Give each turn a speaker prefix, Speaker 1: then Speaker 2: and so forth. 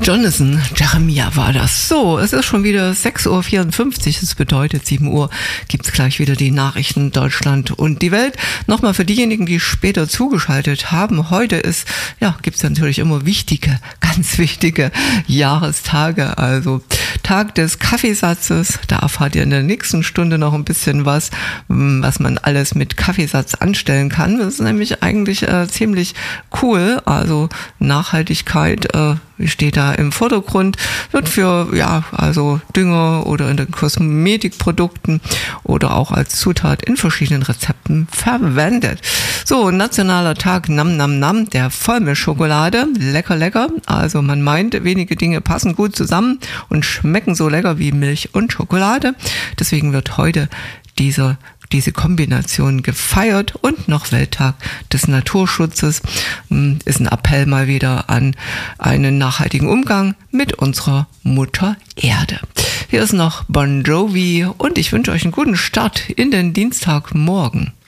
Speaker 1: Jonathan Jeremiah war das. So, es ist schon wieder 6.54 Uhr, das bedeutet 7 Uhr gibt's gleich wieder die Nachrichten Deutschland und die Welt. Nochmal für diejenigen, die später zugeschaltet haben, heute gibt's natürlich immer ganz wichtige Jahrestage, also Tag des Kaffeesatzes, da erfahrt ihr in der nächsten Stunde noch ein bisschen was man alles mit Kaffeesatz anstellen kann. Das ist nämlich eigentlich ziemlich cool, also Nachhaltigkeit steht da im Vordergrund, wird für Dünger oder in den Kosmetikprodukten oder auch als Zutat in verschiedenen Rezepten verwendet. So, nationaler Tag Nam Nam Nam, der Vollmilchschokolade, lecker, lecker. Also man meint, wenige Dinge passen gut zusammen und schmecken so lecker wie Milch und Schokolade. Deswegen wird heute diese Kombination gefeiert und noch Welttag des Naturschutzes. Ist ein Appell mal wieder an einen nachhaltigen Umgang mit unserer Mutter Erde. Hier ist noch Bon Jovi und ich wünsche euch einen guten Start in den Dienstagmorgen.